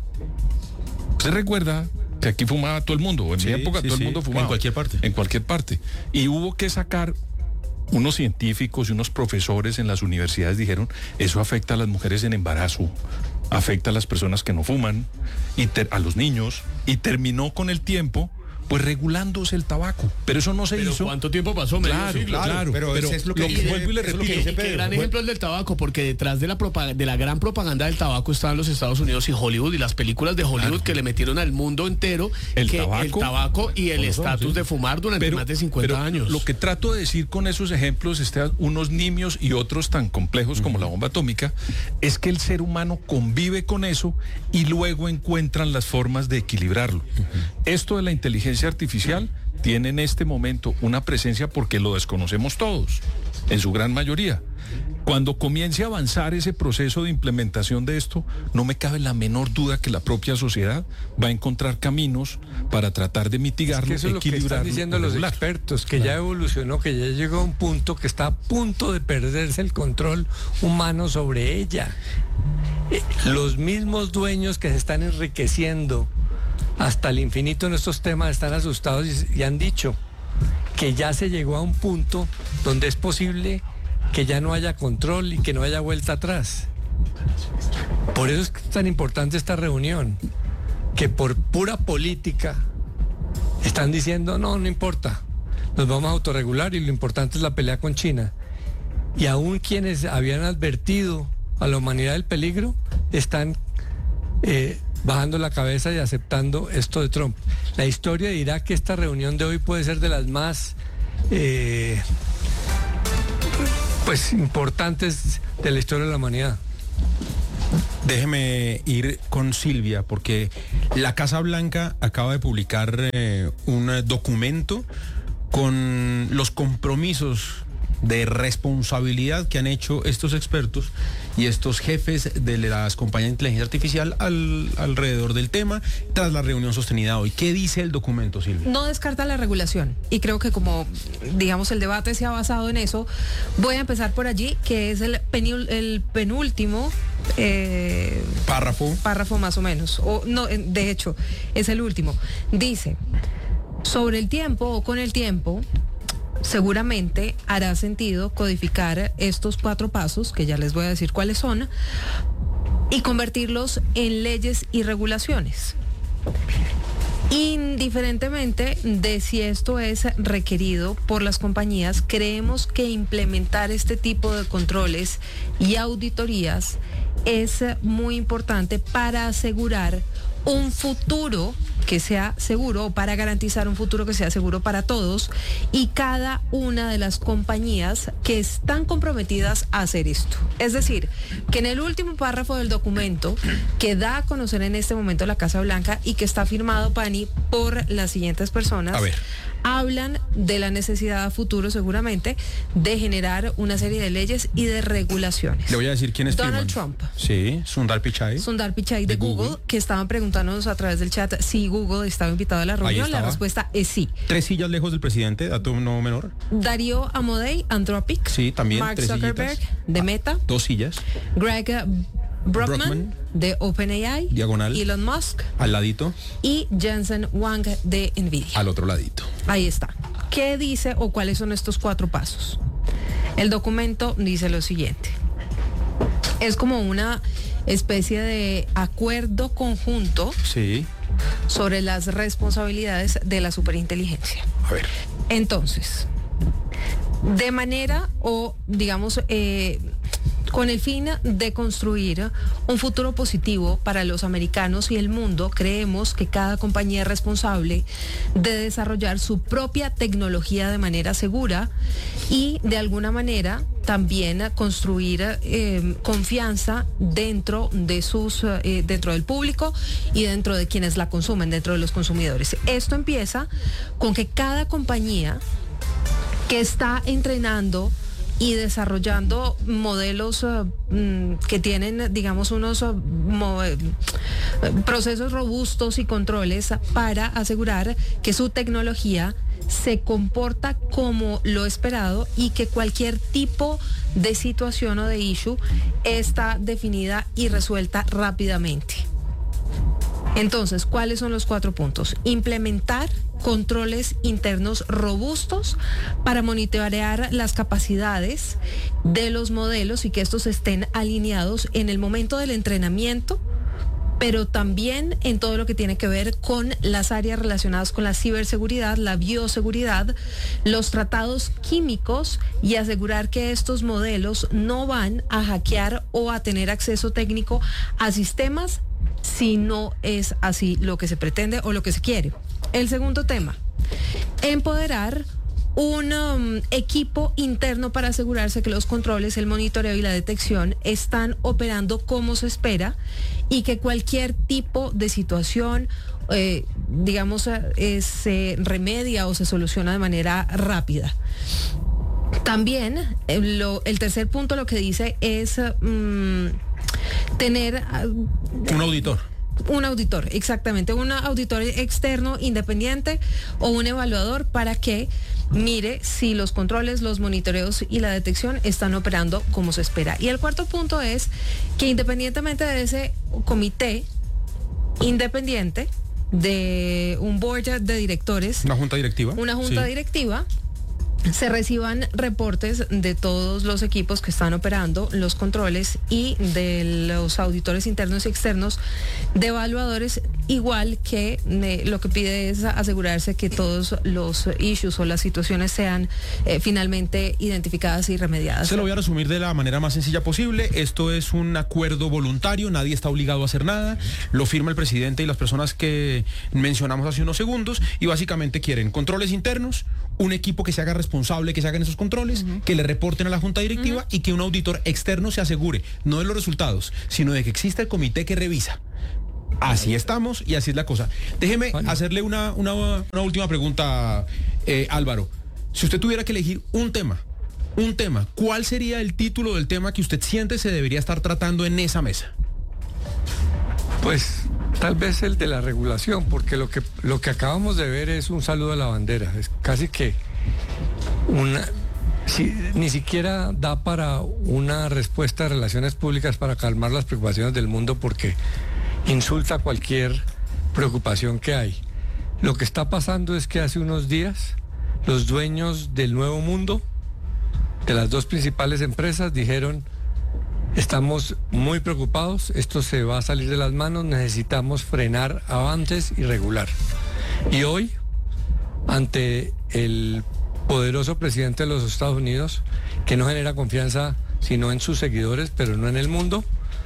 ¿Usted recuerda que aquí fumaba todo el mundo? O en Sí, mi época sí, todo sí, el mundo fumaba. en cualquier parte. En cualquier parte. Y hubo que sacar, unos científicos y unos profesores en las universidades dijeron, eso afecta a las mujeres en embarazo, afecta a las personas que no fuman, y ter- a los niños, y terminó con el tiempo, pues regulándose el tabaco. Pero eso no se ¿Pero hizo. ¿Cuánto tiempo pasó? Medio Claro, siglo. claro, pero pero, ese es lo que lo dice- vuelvo y le eso es lo repito. que Y dice qué Pedro. gran ejemplo el del tabaco, porque detrás de la, propa- de la gran propaganda del tabaco estaban los Estados Unidos y Hollywood y las películas de Hollywood Claro. que le metieron al mundo entero El que tabaco, el tabaco y el por eso, estatus sí. de fumar durante más de cincuenta pero años. Lo que trato de decir con esos ejemplos, este, unos nimios y otros tan complejos como la bomba atómica, es que el ser humano convive con eso y luego encuentran las formas de equilibrarlo. Esto de la inteligencia artificial tiene en este momento una presencia porque lo desconocemos todos, en su gran mayoría. Cuando comience a avanzar ese proceso de implementación de esto, no me cabe la menor duda que la propia sociedad va a encontrar caminos para tratar de Es mitigarlo, que eso es lo que están equilibrarlo, diciendo o los regular. expertos, que ya evolucionó, que ya llegó a un punto que está a punto de perderse el control humano sobre ella. Eh, Los mismos dueños que se están enriqueciendo hasta el infinito en estos temas están asustados y, y han dicho que ya se llegó a un punto donde es posible que ya no haya control y que no haya vuelta atrás. Por eso es tan importante esta reunión, que por pura política están diciendo, no, no importa, nos vamos a autorregular y lo importante es la pelea con China. Y aún quienes habían advertido a la humanidad del peligro están eh, bajando la cabeza y aceptando esto de Trump. La historia dirá que esta reunión de hoy puede ser de las más eh, pues importantes de la historia de la humanidad. Déjeme ir con Silvia, porque la Casa Blanca acaba de publicar eh, un documento con los compromisos de responsabilidad que han hecho estos expertos y estos jefes de las compañías de inteligencia artificial al, alrededor del tema tras la reunión sostenida hoy. ¿Qué dice el documento, Silvia? No descarta la regulación y creo que como, digamos, el debate se ha basado en eso, voy a empezar por allí, que es el, penul, el penúltimo eh, párrafo. Párrafo más o menos, o no, de hecho, es el último. Dice, sobre el tiempo o con el tiempo, seguramente hará sentido codificar estos cuatro pasos, que ya les voy a decir cuáles son, y convertirlos en leyes y regulaciones. Indiferentemente de si esto es requerido por las compañías, creemos que implementar este tipo de controles y auditorías es muy importante para asegurar un futuro que sea seguro, o para garantizar un futuro que sea seguro para todos y cada una de las compañías que están comprometidas a hacer esto. Es decir, que en el último párrafo del documento que da a conocer en este momento la Casa Blanca y que está firmado, Pani, por las siguientes personas, a ver, hablan de la necesidad a futuro seguramente de generar una serie de leyes y de regulaciones. Le voy a decir quién es Donald firman. Trump. Sí, Sundar Pichai. Sundar Pichai de, de Google. Google, que estaban preguntándonos a través del chat si Google estaba invitado a la reunión. La respuesta es sí. Tres sillas lejos del presidente, dato no menor. Darío Amodei, Anthropic. Sí, también. Mark tres Zuckerberg, sillitas. de Meta. Dos sillas. Greg Brockman, Brockman, de OpenAI. Diagonal. Elon Musk. Al ladito. Y Jensen Huang, de Nvidia. Al otro ladito. Ahí está. ¿Qué dice o cuáles son estos cuatro pasos? El documento dice lo siguiente. Es como una especie de acuerdo conjunto, sí, sobre las responsabilidades de la superinteligencia. A ver. Entonces, de manera o, digamos, eh, con el fin de construir un futuro positivo para los americanos y el mundo, creemos que cada compañía es responsable de desarrollar su propia tecnología de manera segura y de alguna manera también construir eh, confianza dentro de sus eh, dentro del público y dentro de quienes la consumen, dentro de los consumidores. Esto empieza con que cada compañía que está entrenando y desarrollando modelos uh, que tienen, digamos, unos uh, mo- procesos robustos y controles para asegurar que su tecnología se comporta como lo esperado y que cualquier tipo de situación o de issue está definida y resuelta rápidamente. Entonces, ¿cuáles son los cuatro puntos? Implementar controles internos robustos para monitorear las capacidades de los modelos y que estos estén alineados en el momento del entrenamiento, pero también en todo lo que tiene que ver con las áreas relacionadas con la ciberseguridad, la bioseguridad, los tratados químicos y asegurar que estos modelos no van a hackear o a tener acceso técnico a sistemas si no es así lo que se pretende o lo que se quiere. El segundo tema, empoderar un um, equipo interno para asegurarse que los controles, el monitoreo y la detección están operando como se espera y que cualquier tipo de situación, eh, digamos, eh, se remedia o se soluciona de manera rápida. También eh, lo, el tercer punto lo que dice es um, tener uh, un auditor. Un auditor, exactamente, un auditor externo independiente o un evaluador para que mire si los controles, los monitoreos y la detección están operando como se espera. Y el cuarto punto es que independientemente de ese comité independiente, de un board de directores, una junta directiva, una junta sí. directiva, se reciban reportes de todos los equipos que están operando los controles y de los auditores internos y externos, de evaluadores, igual que eh, lo que pide es asegurarse que todos los issues o las situaciones sean eh, finalmente identificadas y remediadas. Se lo voy a resumir de la manera más sencilla posible. Esto es un acuerdo voluntario, nadie está obligado a hacer nada, lo firma el presidente y las personas que mencionamos hace unos segundos y básicamente quieren controles internos, un equipo que se haga responsable, que se hagan esos controles, uh-huh. que le reporten a la junta directiva uh-huh. y que un auditor externo se asegure, no de los resultados, sino de que exista el comité que revisa. Así estamos y así es la cosa. Déjeme vale. hacerle una, una, una última pregunta, eh, Álvaro. Si usted tuviera que elegir un tema un tema. ¿Cuál sería el título del tema que usted siente se debería estar tratando en esa mesa? Pues tal vez el de la regulación, porque lo que, lo que acabamos de ver es un saludo a la bandera. Es casi que una... Si, ni siquiera da para una respuesta de relaciones públicas para calmar las preocupaciones del mundo, porque insulta cualquier preocupación que hay. Lo que está pasando es que hace unos días los dueños del Nuevo Mundo, de las dos principales empresas, dijeron: estamos muy preocupados, esto se va a salir de las manos, necesitamos frenar avances y regular. Y hoy, ante el poderoso presidente de los Estados Unidos, que no genera confianza sino en sus seguidores, pero no en el mundo,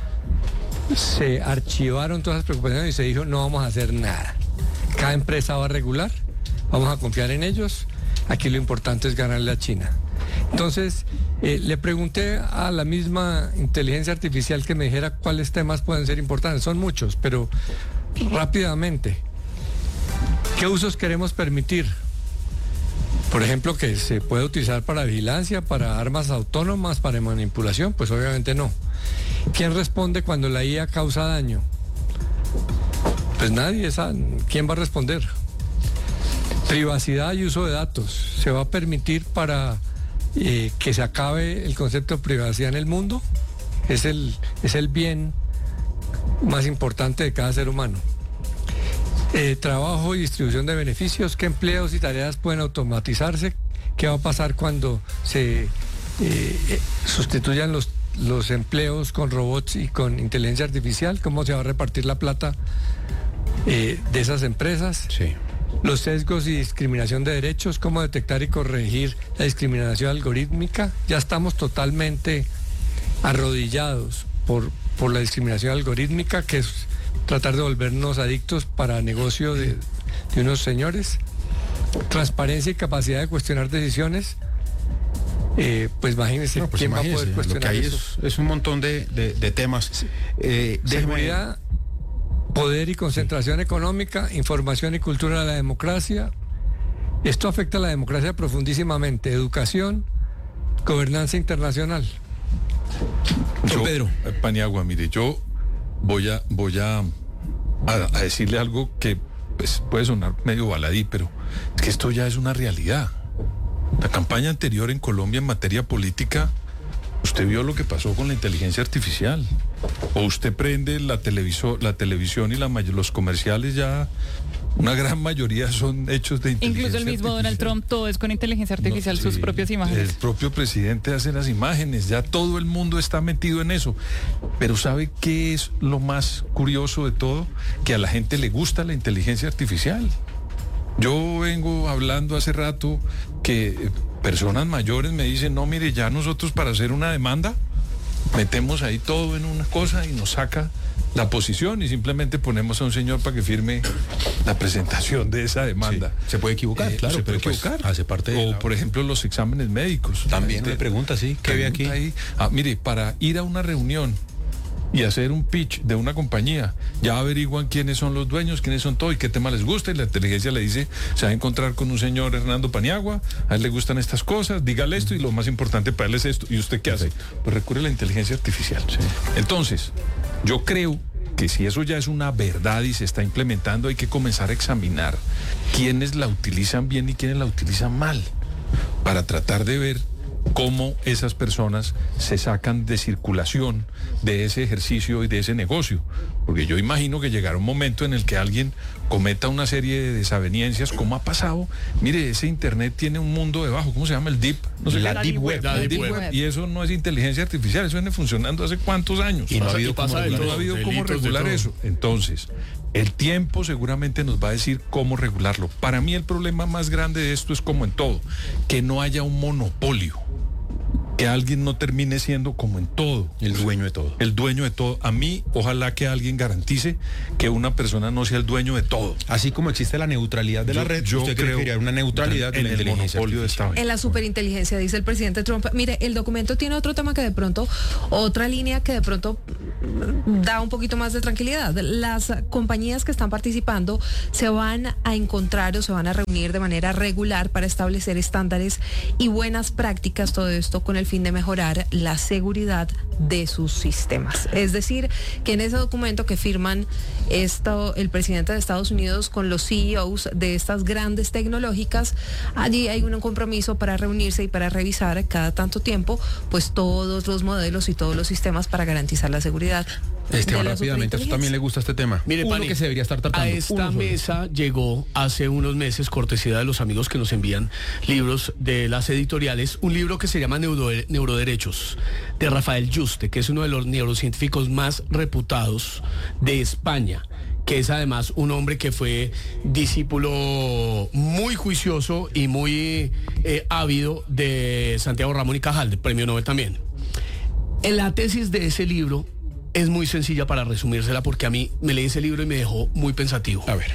se archivaron todas las preocupaciones y se dijo: no vamos a hacer nada. Cada empresa va a regular, vamos a confiar en ellos, aquí lo importante es ganarle a China. Entonces, eh, le pregunté a la misma inteligencia artificial que me dijera cuáles temas pueden ser importantes. Son muchos, pero rápidamente, ¿qué usos queremos permitir? Por ejemplo, que se puede utilizar para vigilancia, para armas autónomas, para manipulación, pues obviamente no. ¿Quién responde cuando la I A causa daño? Pues nadie, sabe. ¿Quién va a responder? Privacidad y uso de datos. ¿Se va a permitir para eh, que se acabe el concepto de privacidad en el mundo? Es el, es el bien más importante de cada ser humano. Eh, trabajo y distribución de beneficios, qué empleos y tareas pueden automatizarse, qué va a pasar cuando se eh, eh, sustituyan los, los empleos con robots y con inteligencia artificial, cómo se va a repartir la plata eh, de esas empresas, sí. Los sesgos y discriminación de derechos, cómo detectar y corregir la discriminación algorítmica. Ya estamos totalmente arrodillados por, por la discriminación algorítmica, que es tratar de volvernos adictos para negocio de, de unos señores. Transparencia y capacidad de cuestionar decisiones. Eh, pues imagínense, no, pues quién imagínense, va a poder cuestionar lo que hay eso. Es, es un montón de, de, de temas. Eh, Seguridad, poder y concentración económica, información y cultura de la democracia. Esto afecta a la democracia profundísimamente. Educación, gobernanza internacional. Yo, Pedro. Paniagua, mire, yo voy a voy a, a, a decirle algo que pues, puede sonar medio baladí, pero es que esto ya es una realidad. La campaña anterior en Colombia en materia política, usted vio lo que pasó con la inteligencia artificial. O usted prende la, televisor, la televisión y la, los comerciales, ya una gran mayoría son hechos de inteligencia Incluso el mismo artificial. Donald Trump, todo es con inteligencia artificial, No, sus sí, propias imágenes. El propio presidente hace las imágenes, ya todo el mundo está metido en eso. Pero ¿sabe qué es lo más curioso de todo? Que a la gente le gusta la inteligencia artificial. Yo vengo hablando hace rato que personas mayores me dicen: no, mire, ya nosotros para hacer una demanda metemos ahí todo en una cosa y nos saca la posición y simplemente ponemos a un señor para que firme la presentación de esa demanda. Sí, se puede equivocar, Eh, claro, se puede pero pues equivocar. hace parte de o la- por ejemplo los exámenes médicos. También La me gente pregunta, sí, ¿qué ve aquí? pregunta ahí. Ah, mire, para ir a una reunión y hacer un pitch de una compañía, ya averiguan quiénes son los dueños, quiénes son todo y qué tema les gusta, y la inteligencia le dice: se va a encontrar con un señor Hernando Paniagua, a él le gustan estas cosas, dígale esto y lo más importante para él es esto. ¿Y usted qué hace? Pues recurre a la inteligencia artificial. Sí. Entonces, yo creo que si eso ya es una verdad y se está implementando, hay que comenzar a examinar quiénes la utilizan bien y quiénes la utilizan mal, para tratar de ver cómo esas personas se sacan de circulación de ese ejercicio y de ese negocio. Porque yo imagino que llegará un momento en el que alguien cometa una serie de desavenencias, como ha pasado. Mire, ese internet tiene un mundo debajo, ¿cómo se llama? El deep, no sé La qué. deep web. La La deep deep web. web. Y eso no es inteligencia artificial, eso viene funcionando hace cuántos años. Y no ha Pasa- habido y pasa cómo de regular No ha todo, habido cómo delitos de regular todo. eso. Entonces, el tiempo seguramente nos va a decir cómo regularlo. Para mí el problema más grande de esto es, como en todo, que no haya un monopolio, que alguien no termine siendo, como en todo, El dueño de todo. el dueño de todo. A mí, ojalá que alguien garantice que una persona no sea el dueño de todo. Así como existe la neutralidad de la Yo- red, yo usted creo creo una neutralidad de en la el inteligencia monopolio de esta artificial. vaina. En la superinteligencia, dice el presidente Trump. Mire, el documento tiene otro tema que de pronto, otra línea que de pronto da un poquito más de tranquilidad. Las compañías que están participando se van a encontrar o se van a reunir de manera regular para establecer estándares y buenas prácticas, todo esto con el fin de mejorar la seguridad de sus sistemas. Es decir, que en ese documento que firman esto, el presidente de Estados Unidos con los C E Os de estas grandes tecnológicas, allí hay un compromiso para reunirse y para revisar cada tanto tiempo pues todos los modelos y todos los sistemas para garantizar la seguridad. Esteban, rápidamente, a usted también le gusta este tema. Mire, Uno Pani, que se debería estar tratando. a esta mesa llegó hace unos meses, cortesía de los amigos que nos envían libros de las editoriales, un libro que se llama Neuro, Neuroderechos, de Rafael Yuste, que es uno de los neurocientíficos más reputados de España, que es además un hombre que fue discípulo muy juicioso y muy eh, ávido de Santiago Ramón y Cajal, de premio Nobel también. En la tesis de ese libro es muy sencilla para resumírsela, porque a mí me leí ese libro y me dejó muy pensativo. A ver.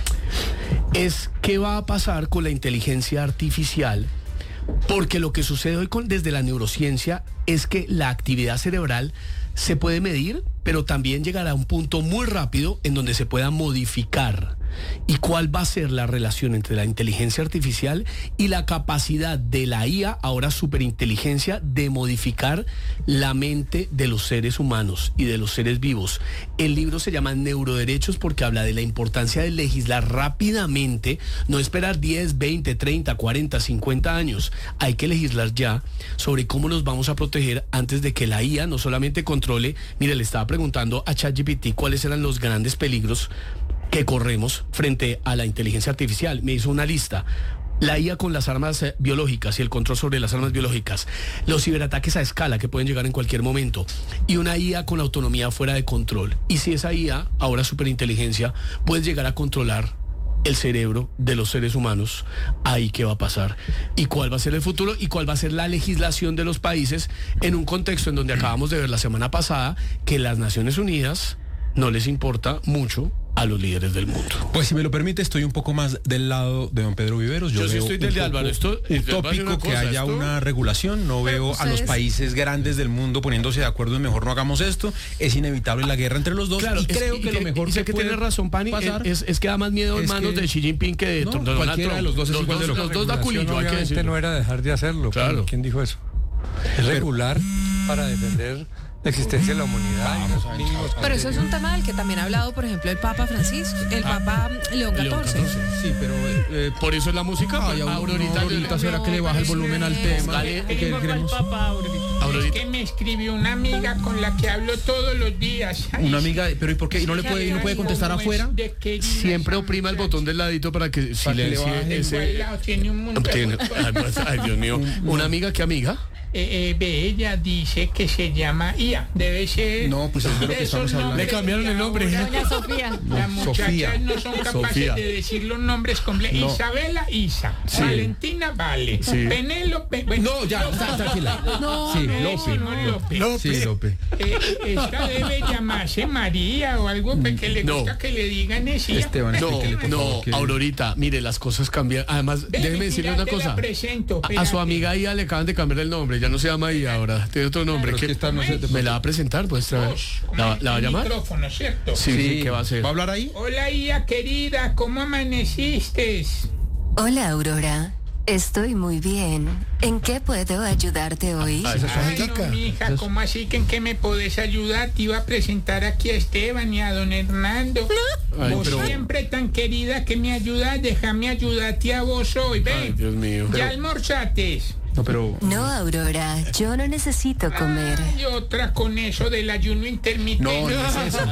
Es qué va a pasar con la inteligencia artificial, porque lo que sucede hoy con, desde la neurociencia es que la actividad cerebral se puede medir, pero también llegará a un punto muy rápido en donde se pueda modificar. ¿Y cuál va a ser la relación entre la inteligencia artificial y la capacidad de la I A, ahora superinteligencia, de modificar la mente de los seres humanos y de los seres vivos? El libro se llama Neuroderechos porque habla de la importancia de legislar rápidamente, no esperar diez, veinte, treinta, cuarenta, cincuenta años. Hay que legislar ya sobre cómo nos vamos a proteger antes de que la I A no solamente controle. Mire, le estaba preguntando a ChatGPT cuáles eran los grandes peligros que corremos frente a la inteligencia artificial. Me hizo una lista: la I A con las armas eh, biológicas y el control sobre las armas biológicas, los ciberataques a escala que pueden llegar en cualquier momento, y una I A con autonomía fuera de control. Y si esa I A, ahora superinteligencia, puede llegar a controlar el cerebro de los seres humanos, ahí qué va a pasar, y cuál va a ser el futuro, y cuál va a ser la legislación de los países en un contexto en donde acabamos de ver la semana pasada que las Naciones Unidas no les importa mucho a los líderes del mundo. Pues si me lo permite, estoy un poco más del lado de don Pedro Viveros. Yo, Yo sí veo estoy del de Álvaro. Esto utópico que haya esto... una regulación. No veo a los países grandes del mundo poniéndose de acuerdo en mejor no hagamos esto. Es inevitable la guerra entre los dos. Claro, y creo es, que, y lo mejor y sé que, que tiene razón, Pani, pasar, es, es que da más miedo en manos que, de Xi Jinping que de no, Donald cualquiera Trump. de los dos es los, igual dos, de los dos da culillo, hay que obviamente decirlo. no era dejar de hacerlo. Claro. ¿Quién dijo eso? Es regular para defender la existencia de la humanidad. Pero eso es un tema del que también ha hablado, por ejemplo, el Papa Francisco, el Ah, Papa León catorce. Sí, pero eh, por eso es la música. Ay, Aurorita, Aurorita, Aurorita, ¿será que le baja el volumen al tema? Dale, ¿Qué Tengo queremos? al papá, Aurorita. Aurorita. Es que me escribió una amiga con la que hablo todos los días. Ay, Una amiga, pero ¿y por qué? ¿Y no le puede, y no puede contestar ¿cómo es afuera? de querida Siempre esa oprima el muchacha? botón del ladito para que silencie Igual ese. lado tiene un mundo de Tiene- botones. ay, pues, ay, Dios mío. ¿Una amiga qué amiga? Eh, eh, ve, ella dice que se llama I A. Debe ser. No, pues es de lo que esos estamos hablando. nombres Le cambiaron de el nombre. ahora. Doña Sofía. Las muchachas Sofía. no son capaces Sofía. de decir los nombres completos. No. Isabela, Isa. Sí. Valentina, Vale. Sí. Penélope. Bueno, No, ya, está, tranquila. No, Sí, no, Lope. no, Lope. Lope. Sí, Lope. Eh, esta debe llamarse María o algo que le No. gusta que le digan eso. Esteban, No, explíquele, por no, favor, que- Aurorita, mire, las cosas cambian. Además, Ven, déjeme decirle mira, una te la cosa. presento, A, a su espérate. amiga Ia le acaban de cambiar el nombre, ya no se llama Ia ahora, tiene otro nombre. Pero es ¿Qué- que esta no se- ¿Me la va a presentar? Pues, traer. Osh, ¿La, como la va a el llamar? micrófono, ¿cierto? Sí, sí, ¿qué va a hacer? ¿Va a hablar ahí? Hola, Ia, querida, ¿cómo amaneciste? Hola, Aurora. Estoy muy bien. ¿En qué puedo ayudarte hoy? Ah, esa es su Ay, amiga. no, mija, ¿cómo así que en qué me podés ayudar? Te iba a presentar aquí a Esteban y a don Hernando. Ay, vos pero- siempre tan querida que me ayudas, déjame ayudarte a vos hoy. Ven, Ay, Dios mío. ya Pero- almorzates. No, pero... No, Aurora. Yo no necesito comer. Y otra con eso del ayuno intermitente. No, no es eso.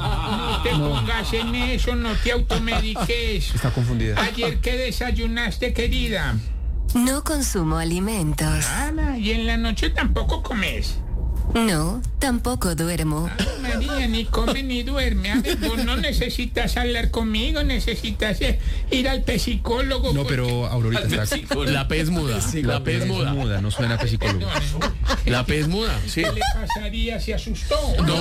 No te pongas en eso, no te automediques. Está confundida. Ayer que desayunaste, querida. No consumo alimentos. Ana, y en la noche tampoco comes. No, tampoco duermo. María, ni come ni duerme. A ver, vos no necesitas hablar conmigo, necesitas eh, ir al psicólogo. No, pero Aurorita está... La P es muda. La P es muda. muda, no suena a psicólogo. La P es muda, sí. ¿Qué le pasaría? ¿Se asustó?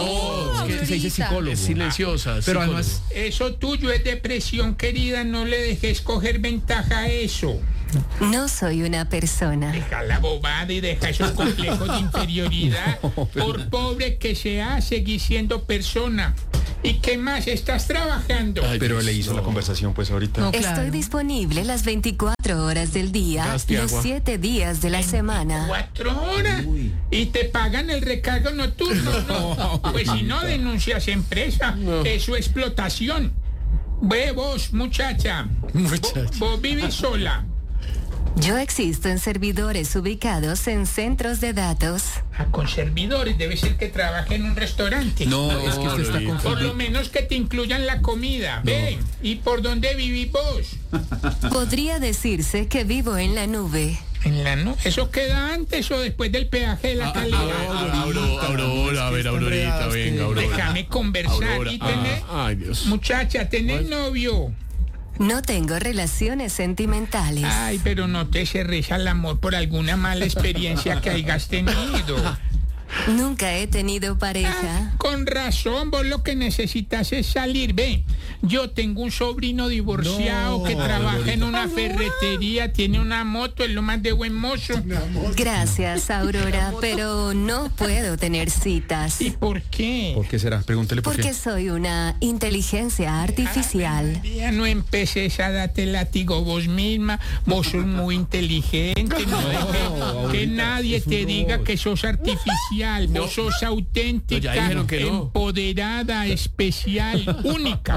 No, es que se dice psicólogo. Es silenciosa. Pero psicólogo. además... Eso tuyo es depresión, querida. No le dejes coger ventaja a eso. No soy una persona. Deja la bobada y deja esos complejos de inferioridad. No, pero- Por pobre que sea, seguís siendo persona. ¿Y qué más? ¿Estás trabajando? Pero le hizo la conversación pues ahorita. No, claro. Estoy disponible las veinticuatro horas del día, Gaste los agua. siete días de la semana. ¿Cuatro horas? ¿Y te pagan el recargo nocturno? No. Pues si no, denuncias empresa. Eso es explotación. Ve vos, muchacha. Muchacha. Vos, vos vivís sola. Yo existo en servidores ubicados en centros de datos. Ah, con servidores. Debe ser que trabaje en un restaurante. No, es que usted está Lolita. Por confundido. lo menos que te incluyan la comida. Ve. ¿Y por dónde vivís vos? Podría decirse que vivo en la nube. En la no. ¿Eso queda antes o después del peaje de la calidad? Aurora, Aurora, a ver, Aurorita, venga, Aurora. Déjame conversar. Aurora, ¿Y tenés, ah, ay, Dios. muchacha, tenés novio? No tengo relaciones sentimentales. Ay, pero no te cerres al amor por alguna mala experiencia que hayas tenido. Nunca he tenido pareja. Con razón, vos lo que necesitas es salir. Ve, yo tengo un sobrino divorciado No, que trabaja en Aurorita. una ferretería, tiene una moto, es lo más de buen mozo. Gracias, Aurora, pero no puedo tener citas. ¿Y por qué? ¿Por qué será? Pregúntele por Porque qué. soy una inteligencia artificial. Ya no empeces a darte látigo vos misma. Vos sos muy inteligente. No dejes que nadie te diga que sos artificial. Vos sos auténtica, No, ya dijeron que no. empoderada, especial, única.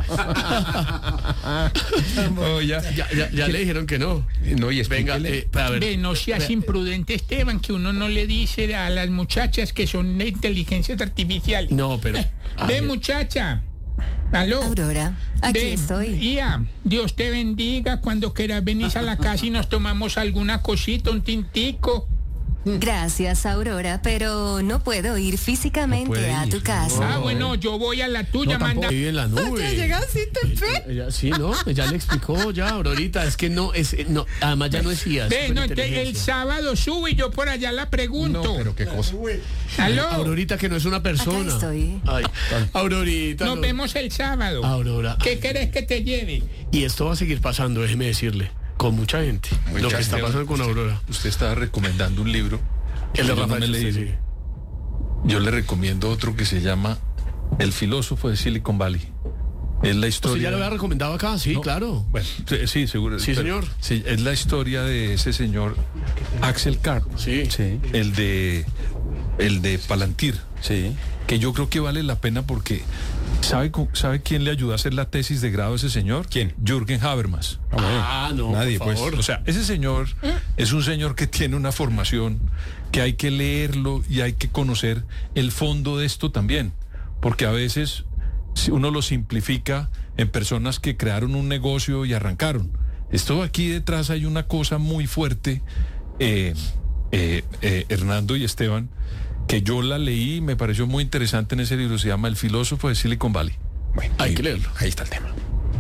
No, ya. Ya, ya, ya le dijeron que no. No, y Venga, explíquele. eh, a ver. Ve, no seas imprudente, Esteban, que uno no le dice a las muchachas que son de inteligencias artificiales. No, pero. Ve, muchacha. Aló. Aurora, aquí Ve, estoy. Ia, Dios te bendiga. Cuando quieras venís a la casa y nos tomamos alguna cosita, un tintico. Gracias, Aurora, pero no puedo ir físicamente No puede a ir. tu casa. Ah, bueno, yo voy a la tuya, No, tampoco. manda. Vive en la nube. Ella, sí, ¿no? Ella le explicó ya, Aurorita, es que no, es, no, además ya no es I A. es Ve, no, te- el superinteligencia. sábado subo y yo por allá la pregunto. No, pero qué cosa. Aló, Aurorita, que no es una persona. Acá estoy. Ay, Aurorita. nos no. vemos el sábado. Aurora. ¿Qué querés que te lleve? Y esto va a seguir pasando, déjeme decirle, con mucha gente. Mucha lo que está gente, pasando con usted- Aurora. Usted estaba recomendando un libro. El de Yo no Rafael me he Chusté, leído. sí. Yo le recomiendo otro que se llama El filósofo de Silicon Valley. Es la ¿Usted historia. ya lo había recomendado acá? Sí, No. claro. Bueno, sí, sí, seguro. Sí, pero- señor. Sí, es la historia de ese señor Axel Carr. Sí. Sí. El de el de Palantir. Sí. Que yo creo que vale la pena porque ¿sabe, cu- ¿sabe quién le ayudó a hacer la tesis de grado a ese señor? ¿Quién? Jürgen Habermas. Ah, no, Nadie, por pues. favor. O sea, ese señor es un señor que tiene una formación que hay que leerlo y hay que conocer el fondo de esto también. Porque a veces si uno lo simplifica en personas que crearon un negocio y arrancaron. Esto aquí detrás hay una cosa muy fuerte, eh, eh, eh, Hernando y Esteban, que yo la leí y me pareció muy interesante en ese libro. Se llama El filósofo de Silicon Valley. Bueno, Hay ahí- que leerlo. Ahí está el tema.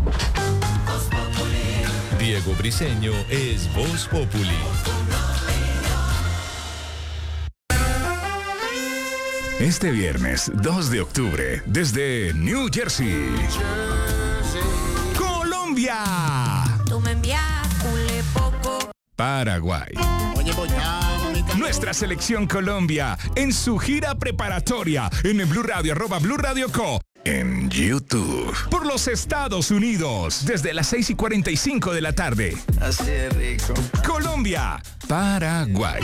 Diego Briseño es Voz Populi. Este viernes dos de octubre, desde New Jersey, Colombia, Tú me envías un poco. Paraguay. Nuestra selección Colombia en su gira preparatoria en el Blue Radio, arroba Blue Radio Co. En YouTube. Por los Estados Unidos, desde las seis y cuarenta y cinco de la tarde. Así de rico. Colombia, Paraguay.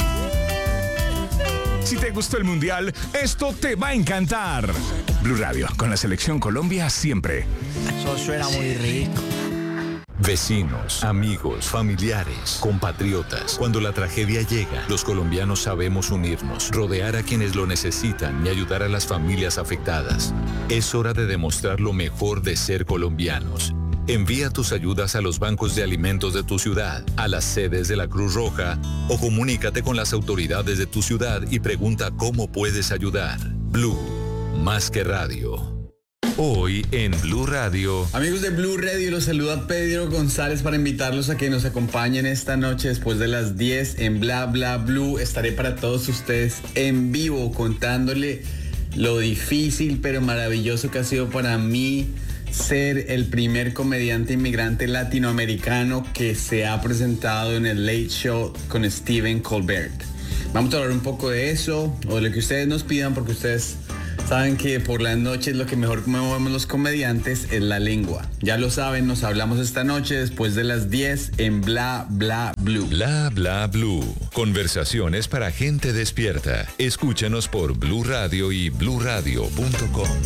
Si te gustó el Mundial, esto te va a encantar. Blue Radio, con la selección Colombia siempre. Eso suena muy rico. Vecinos, amigos, familiares, compatriotas. Cuando la tragedia llega, los colombianos sabemos unirnos, rodear a quienes lo necesitan y ayudar a las familias afectadas. Es hora de demostrar lo mejor de ser colombianos. Envía tus ayudas a los bancos de alimentos de tu ciudad, a las sedes de la Cruz Roja o comunícate con las autoridades de tu ciudad y pregunta cómo puedes ayudar. Blue, más que radio. Hoy en Blue Radio. Amigos de Blue Radio, los saluda Pedro González para invitarlos a que nos acompañen esta noche después de las diez en Bla Bla Blue. Estaré para todos ustedes en vivo contándole lo difícil pero maravilloso que ha sido para mí ser el primer comediante inmigrante latinoamericano que se ha presentado en el Late Show con Stephen Colbert. Vamos a hablar un poco de eso o de lo que ustedes nos pidan, porque ustedes saben que por las noches lo que mejor movemos los comediantes es la lengua. Ya lo saben, nos hablamos esta noche después de las diez en Bla Bla Blue. Bla Bla Blue. Conversaciones para gente despierta. Escúchanos por Blue Radio y blue radio punto com.